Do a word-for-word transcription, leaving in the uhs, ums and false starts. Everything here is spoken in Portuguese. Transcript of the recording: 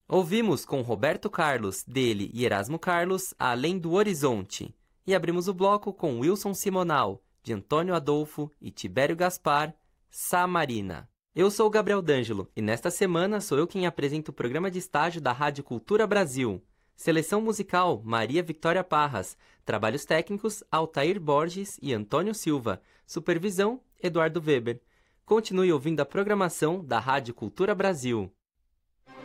Ouvimos com Roberto Carlos, dele e Erasmo Carlos, Além do Horizonte. E abrimos o bloco com Wilson Simonal, de Antônio Adolfo e Tibério Gaspar, Samarina. Eu sou o Gabriel D'Angelo e nesta semana sou eu quem apresenta o programa de estágio da Rádio Cultura Brasil. Seleção musical, Maria Victória Parras. Trabalhos técnicos, Altair Borges e Antônio Silva. Supervisão, Eduardo Weber. Continue ouvindo a programação da Rádio Cultura Brasil.